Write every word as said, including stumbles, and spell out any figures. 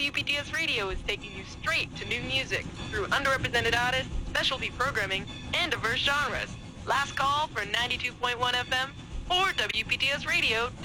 W P T S Radio is taking you straight to new music through underrepresented artists, specialty programming, and diverse genres. Last call for ninety-two point one F M or W P T S Radio.